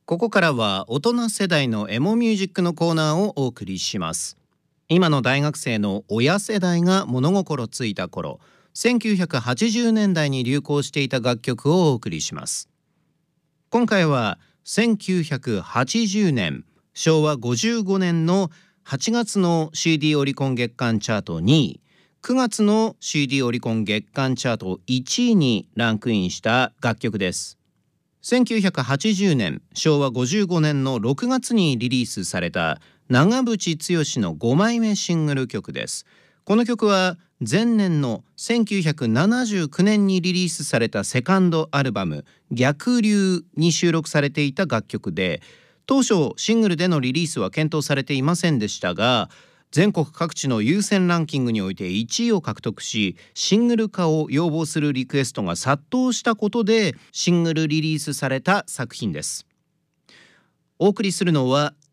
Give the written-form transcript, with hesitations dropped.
ここからは大人世代のエモミュージックのコーナーをお送りします。今の大学生の親世代が物心ついた頃、1980年代に流行していた楽曲をお送りします。今回は1980年昭和55年の8月の CD オリコン月間チャート2位、9月の CD オリコン月間チャート1位にランクインした楽曲です。1980年昭和55年の6月にリリースされた長渕剛の5枚目シングル曲です。この曲は前年の1979年にリリースされたセカンドアルバム逆流に収録されていた楽曲で、当初シングルでのリリースは検討されていませんでしたが、全国各地の優先ランキングにおいて1位を獲得し、シングル化を要望するリクエストが殺到したことでシングルリリースされた作品です。お送りするのは